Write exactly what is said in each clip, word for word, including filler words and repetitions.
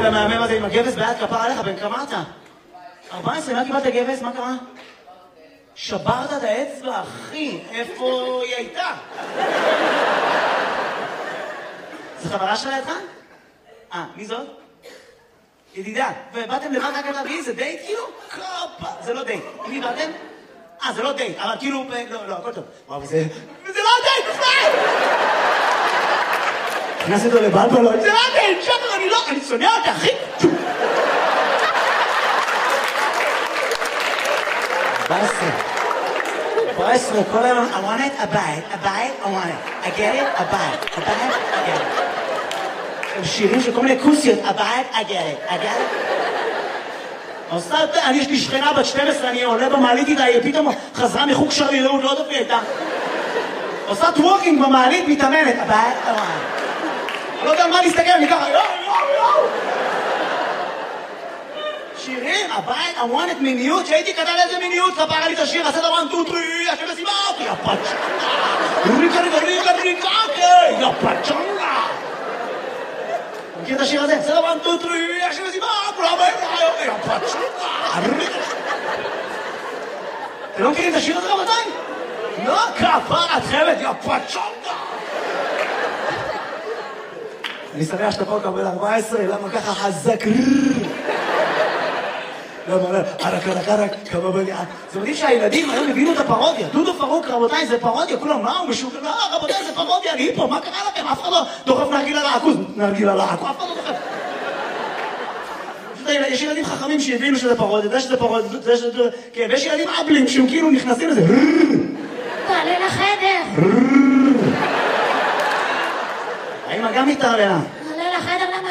המהמם הזה עם הגבס ביד כפר עליך, בן כמה אתה? ארבע עשרה, מה קיבלת גבס? מה קרה? שברת את האצבע, אחי, איפה היא הייתה? זו חברה שלה לידך? אה, מי זאת? ידידה, ובאתם לבד רק להביא, זה דייט כאילו? קופה, זה לא דייט. עם מי באתם? אה, זה לא דייט, אבל כאילו, לא, לא, הכל טוב. וואו, זה... וזה לא דייט בכלל! נכנס אותו לבלבלות, זה לא דייט, שפר, אני לא, אני שונא אותה, אחי! בעשרה. בעשרה, כל היום, I want it, a bite, a bite, I want it. I get it, a bite, a bite, I get it. הם שירים של כל מיני כוסיות, a bite, I get it, I get it. עושה, אני יש לי שכנה בת שתים עשרה, אני עולה במעלית איתה, היא פתאום חזרה מחוג שרירות, לא דופי איתה. עושה טוורקינג במעלית, מתאמנת, a bite, I want it. לא יודע מה להסתכל, אני ככה, יואו, יואו, יואו. שירים, הבית, I want it מיניות, שהייתי קטן איזה מיניות, כפרה לי את השיר, עשה דבר טוטרי, השם הסיבה, יא פצ'נגה, ריקה ריקה ריקה ריקה, יא פצ'נגה. מכיר את השיר הזה? עשה דבר טוטרי, השם הסיבה, יא פצ'נגה, ריקה. אתם לא מכירים את השיר הזה רבותיי? לא, כפרה, את חייבת, יא פצ'נגה. אני שמח שאתה פה קבל ארבע עשרה, למה ככה חזק? למה לא? ערק, ערק, ערק, כמה בליעה. זה מדהים שהילדים היום הבינו את הפרודיה. דודו פרוק, רבותיי, זה פרודיה. כולם, מה הוא משוגע? לא, רבותיי, זה פרודיה, אני פה, מה קרה לכם? אף אחד לא דוחף נרגילה לעכוז. נרגילה לעכוז, אף אחד לא דוחף. יש ילדים חכמים שהבינו שזה פרודיה, זה שזה פרודיה, זה שזה... כן, ויש ילדים אבלים שהם כאילו נכנסים לזה. תעלה לחדר. האמא גם מתערללה. תעלה לחדר, למה?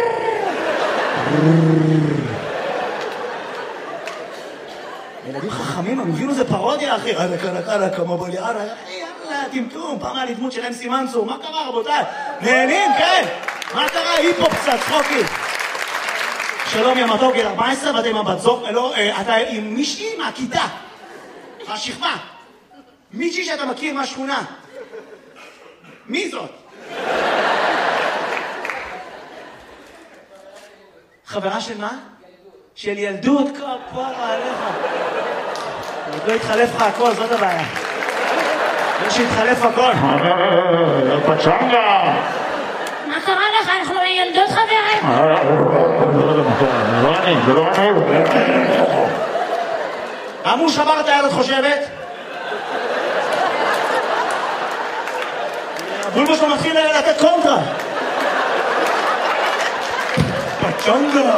ילדים חכמים, הם הבינו זה פרודיה, אחי. עלה, קלה, קלה, כמה בליעה, יאללה, טמטום, פעם היה לי דמות שלהם סימנסו. מה קרה, רבותיי? נהנים, כן? מה קרה? היפו קצת, צחוקי. שלום, יא מתוק, גיל ארבע עשרה, ואתה עם הבת זוג, לא, אתה עם מישהי מהכיתה. השכבה. מישהי שאתה מכיר מהשכונה. מי זאת? חברה של מה? של ילדות, כפרה עליך. עוד לא התחלף לך הכל, זאת הבעיה. לא שהתחלף הכל. פצ'נגה! מה קרה לך? אנחנו ילדות חברים. זה לא אני, זה לא אני. אמרו שבר את היד, את חושבת? הבולבו שלו מתחיל לתת קונטרה. פצ'נגה!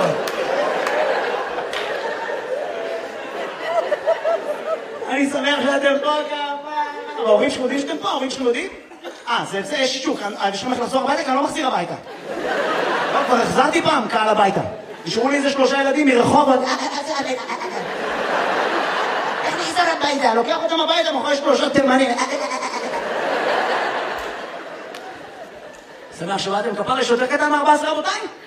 אני שמח שאתם פה כמה... ההורים שלכם יודעים שאתם פה? ההורים שלכם יודעים? אה, זה יש שישוק, אני שלכם איך לחזור הביתה, כי אני לא מחזיר הביתה. לא, כבר החזרתי פעם קהל הביתה. נשארו לי איזה שלושה ילדים מרחוב... איך נחזור הביתה? לוקח אותם הביתה, מאחורי שלושה תימנים. שמח שבאתם, כפר יש יותר קטן מ-ארבע עשרה רבותיי?